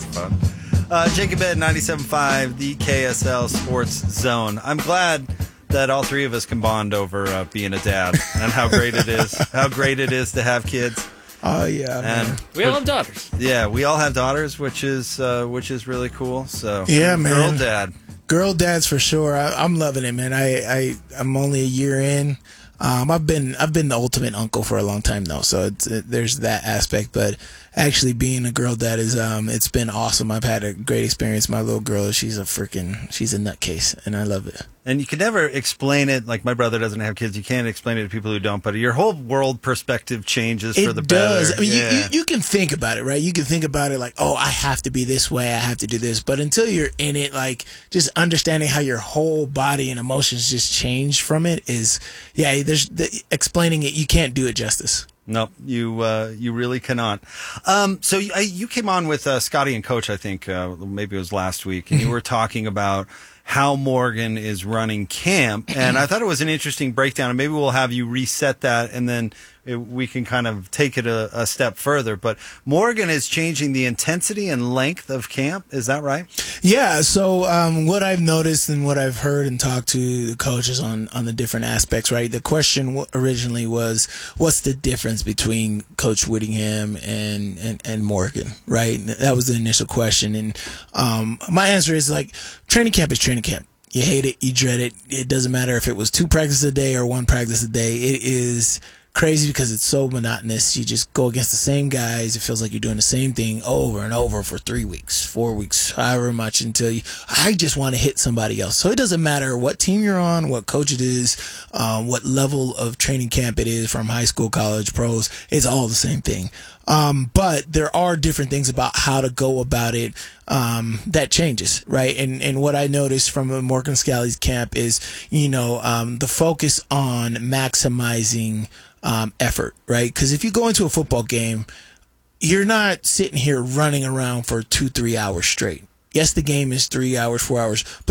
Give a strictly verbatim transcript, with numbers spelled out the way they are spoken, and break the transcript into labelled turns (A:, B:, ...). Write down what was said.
A: That's fun. Uh, Jacob Ed, ninety-seven point five, the K S L Sports Zone. I'm glad that all three of us can bond over uh, being a dad and how great it is, how great it is to have kids.
B: Oh yeah, man.
A: And
C: we all have daughters.
A: Yeah, we all have daughters, which is uh, which is really cool. So
B: yeah, man.
A: Girl dad.
B: Girl dads for sure. I, I'm loving it, man. I, I I'm only a year in. Um, I've been I've been the ultimate uncle for a long time though, so it's, it, there's that aspect. But actually, being a girl dad is um it's been awesome. I've had a great experience. My little girl, she's a freaking she's a nutcase, and I love it.
A: And you can never explain it. Like my brother doesn't have kids. You can't explain it to people who don't. But your whole world perspective changes
B: it
A: for the
B: does.
A: better.
B: I mean,
A: yeah.
B: you, you you can think about it, right? You can think about it like, oh, I have to be this way. I have to do this. But until you're in it, like just understanding how your whole body and emotions just change from it is, yeah. There's the, explaining it. You can't do it justice.
A: Nope, you uh, you really cannot. Um, so you, you came on with uh, Scotty and Coach, I think, uh, maybe it was last week, and you were talking about how Morgan is running camp, and I thought it was an interesting breakdown, and maybe we'll have you reset that, and then it, we can kind of take it a, a step further. But Morgan is changing the intensity and length of camp, is that right?
B: Yeah, so um, what I've noticed and what I've heard and talked to the coaches on, on the different aspects, right? The question w- originally was, what's the difference between Coach Whittingham and, and, and Morgan, right? That was the initial question. And um, my answer is like, training camp is training camp. You hate it, you dread it. It doesn't matter if it was two practices a day or one practice a day. It is crazy because it's so monotonous. You just go against the same guys. It feels like you're doing the same thing over and over for three weeks, four weeks, however much until you, I just want to hit somebody else. So it doesn't matter what team you're on, what coach it is, um, what level of training camp it is from high school, college, pros. It's all the same thing. Um, but there are different things about how to go about it um, that changes, right? And and what I noticed from Morgan Scalley's camp is, you know, um, the focus on maximizing um, effort, right? Because if you go into a football game, you're not sitting here running around for two, three hours straight. Yes, the game is three hours, four hours, but